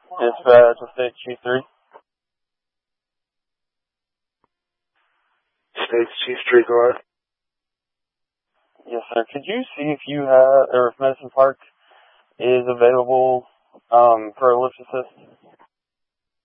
Dispatch to State Chief 3. States Chief 3, go ahead. Yes, sir. Could you see if you have, or if Medicine Park is available for a lift assist?